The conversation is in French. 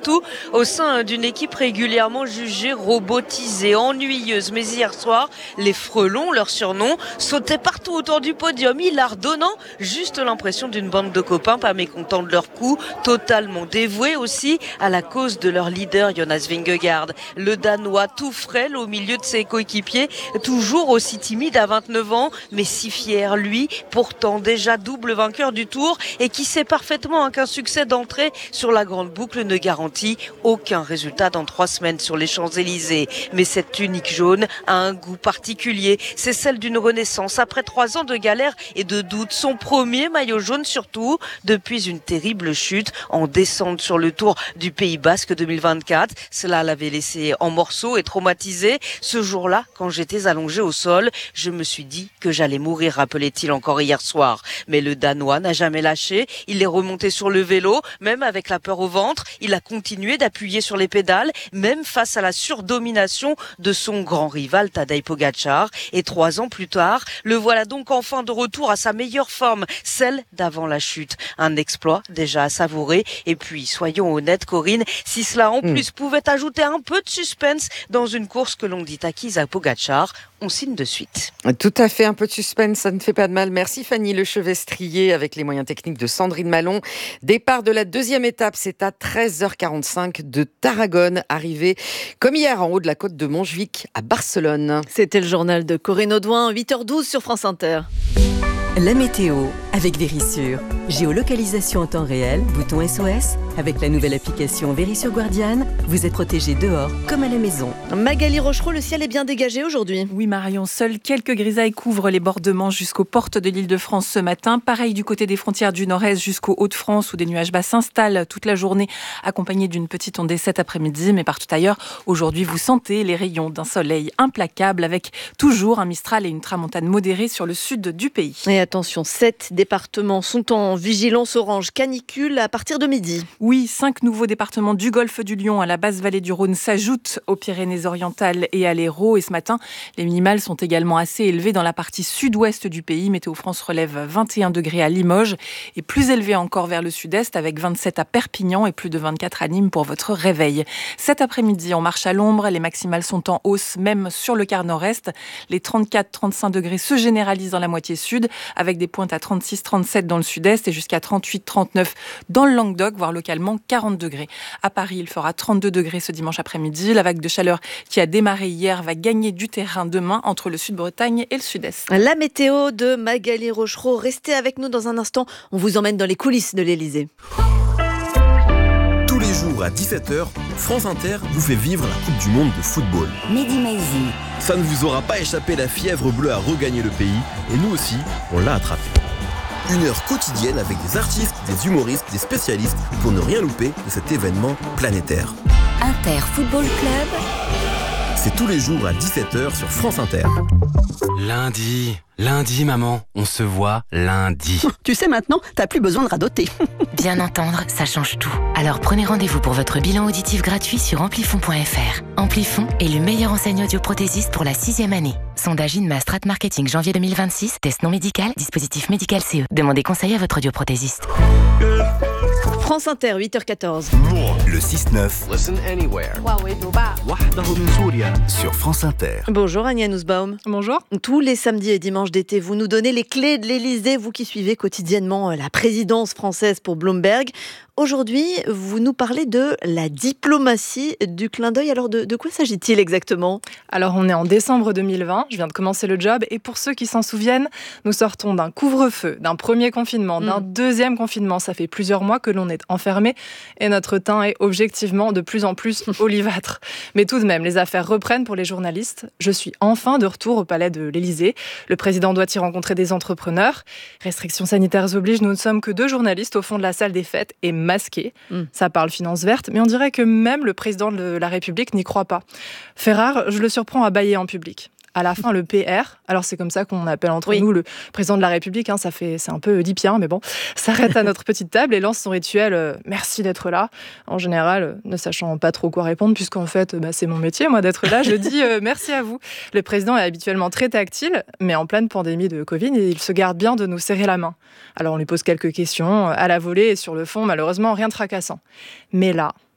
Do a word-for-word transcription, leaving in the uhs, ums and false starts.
surtout au sein d'une équipe régulièrement jugée robotisée, ennuyeuse. Mais hier soir, les frelons, leur surnom, sautaient partout autour du podium, hilar donnant juste l'impression d'une bande de copains pas mécontents de leur coup, totalement dévoués aussi à la cause de leur leader Jonas Vingegaard. Le Danois tout frêle au milieu de ses coéquipiers, toujours aussi timide à vingt-neuf ans, mais si fier lui, pourtant déjà double vainqueur du Tour et qui sait parfaitement qu'un succès d'entrée sur la grande boucle ne garantit aucun résultat dans trois semaines sur les Champs-Élysées. Mais cette tunique jaune a un goût particulier, c'est celle d'une renaissance après trois ans de galère et de doute. Son premier maillot jaune surtout depuis une terrible chute en descente sur le Tour du Pays Basque deux mille vingt-quatre. Cela l'avait laissé en morceaux et traumatisé. Ce jour-là, quand j'étais allongé au sol, je me suis dit que j'allais mourir, rappelait-il encore hier soir. Mais le Danois n'a jamais lâché. Il est remonté sur le vélo, même avec la peur au ventre. Il a continué d'appuyer sur les pédales, même face à la surdomination de son grand rival Tadej Pogačar. Et trois ans plus tard, le voilà donc enfin de retour à sa meilleure forme, celle d'avant la chute. Un exploit déjà à savourer. Et puis, soyons honnêtes, Corinne, si cela en plus mmh. pouvait ajouter un peu de suspense dans une course que l'on dit acquise à Pogačar, on signe de suite. Tout à fait, un peu de suspense, ça ne fait pas de mal. Merci Fanny Lechevestrier avec les moyens techniques de Sandrine Malon. Départ de la deuxième étape, c'est à treize heures quarante-cinq de Tarragone, arrivé comme hier en haut de la côte de Montjuic à Barcelone. C'était le journal de Corinne Audouin, huit heures douze sur France Inter. La météo avec Vérissure. Géolocalisation en temps réel, bouton S O S. Avec la nouvelle application Vérissure Guardian, vous êtes protégé dehors comme à la maison. Magali Rochereau, le ciel est bien dégagé aujourd'hui. Oui Marion, seules quelques grisailles couvrent les bords de Manche jusqu'aux portes de l'Île-de-France ce matin. Pareil du côté des frontières du nord-est jusqu'aux Hauts-de-France où des nuages bas s'installent toute la journée accompagnés d'une petite ondée cet après-midi. Mais partout ailleurs, aujourd'hui vous sentez les rayons d'un soleil implacable avec toujours un Mistral et une tramontane modérée sur le sud du pays. Et attention, sept départements sont en vigilance orange canicule à partir de midi. Oui, cinq nouveaux départements du golfe du Lion à la basse vallée du Rhône s'ajoutent aux Pyrénées-Orientales et à l'Hérault. Et ce matin, les minimales sont également assez élevées dans la partie sud-ouest du pays. Météo France relève vingt et un degrés à Limoges et plus élevé encore vers le sud-est avec vingt-sept à Perpignan et plus de vingt-quatre à Nîmes pour votre réveil. Cet après-midi, on marche à l'ombre. Les maximales sont en hausse même sur le quart nord-est. Les trente-quatre à trente-cinq degrés se généralisent dans la moitié sud avec des pointes à trente-six à trente-sept dans le sud-est et jusqu'à trente-huit à trente-neuf dans le Languedoc, voire localement quarante degrés. À Paris, il fera trente-deux degrés ce dimanche après-midi. La vague de chaleur qui a démarré hier va gagner du terrain demain entre le Sud-Bretagne et le Sud-Est. La météo de Magali Rochereau. Restez avec nous dans un instant. On vous emmène dans les coulisses de l'Elysée. Tous les jours à dix-sept heures, France Inter vous fait vivre la Coupe du Monde de football. Mehdi Maizi. Ça ne vous aura pas échappé, la fièvre bleue a regagné le pays et nous aussi, on l'a attrapé. Une heure quotidienne avec des artistes, des humoristes, des spécialistes pour ne rien louper de cet événement planétaire. Inter Football Club. C'est tous les jours à dix-sept heures sur France Inter. Lundi, lundi maman, on se voit lundi. Tu sais maintenant, t'as plus besoin de radoter. Bien entendre, ça change tout. Alors prenez rendez-vous pour votre bilan auditif gratuit sur amplifon point f r. Amplifon est le meilleur enseigne audioprothésiste pour la sixième année. Sondage INMA Strat Marketing janvier deux mille vingt-six, test non médical, dispositif médical C E. Demandez conseil à votre audioprothésiste. France Inter, huit heures quatorze. Le six neuf. Listen anywhere. Sur France Inter. Bonjour Agnès Nussbaum. Bonjour. Tous les samedis et dimanches d'été, vous nous donnez les clés de l'Elysée, vous qui suivez quotidiennement la présidence française pour Bloomberg. Aujourd'hui, vous nous parlez de la diplomatie du clin d'œil. Alors, de, de quoi s'agit-il exactement ? Alors, on est en décembre deux mille vingt, je viens de commencer le job, et pour ceux qui s'en souviennent, nous sortons d'un couvre-feu, d'un premier confinement, mmh. d'un deuxième confinement. Ça fait plusieurs mois que l'on est enfermé, et notre teint est objectivement de plus en plus olivâtre. Mais tout de même, les affaires reprennent pour les journalistes. Je suis enfin de retour au palais de l'Élysée. Le président doit y rencontrer des entrepreneurs. Restrictions sanitaires obligent, nous ne sommes que deux journalistes au fond de la salle des fêtes, et masqué. Mmh. Ça parle finance verte, mais on dirait que même le président de la République n'y croit pas. Fait rare, je le surprends à bâiller en public. À la fin, le P R, alors c'est comme ça qu'on appelle entre oui. nous le président de la République, hein, ça fait, c'est un peu oedipien, mais bon, s'arrête à notre petite table et lance son rituel euh, « Merci d'être là ». En général, euh, ne sachant pas trop quoi répondre, puisqu'en fait, bah, c'est mon métier, moi, d'être là, je dis euh, « Merci à vous ». Le président est habituellement très tactile, mais en pleine pandémie de Covid, il se garde bien de nous serrer la main. Alors on lui pose quelques questions, à la volée et sur le fond, malheureusement, rien de fracassant. Mais là,